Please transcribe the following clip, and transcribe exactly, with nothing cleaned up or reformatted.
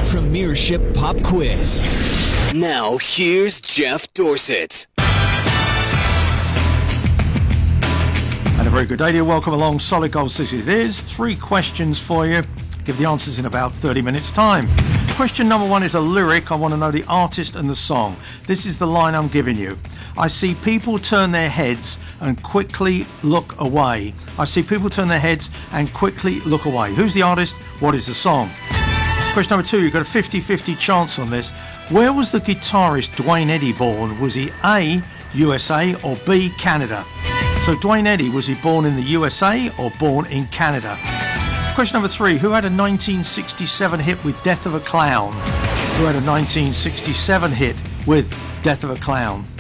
Premiership Pop Quiz. Now, here's Jeff Dorsett. And a very good day to you. Welcome along. Solid Gold City it is. Three questions for you. Give the answers in about thirty minutes time. Question number one is a lyric. I want to know the artist and the song. This is the line I'm giving you. I see people turn their heads and quickly look away. I see people turn their heads and quickly look away. Who's the artist? What is the song? Question number two, you've got a fifty-fifty chance on this. Where was the guitarist Duane Eddy born? Was he A, U S A, or B, Canada? So Duane Eddy, was he born in the U S A or born in Canada? Question number three, who had a nineteen sixty-seven hit with Death of a Clown? Who had a nineteen sixty-seven hit with Death of a Clown?